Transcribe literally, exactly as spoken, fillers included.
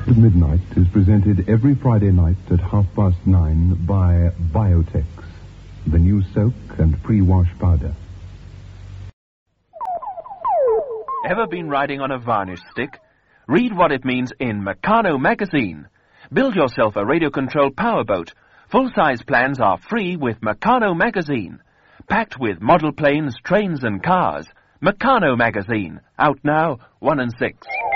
After Midnight is presented every Friday night at half past nine by Biotex, the new soak and pre-wash powder. Ever been riding on a varnish stick? Read what it means in Meccano magazine. Build yourself a radio-controlled powerboat. Full-size plans are free with Meccano magazine. Packed with model planes, trains and cars. Meccano magazine. Out now, one and six.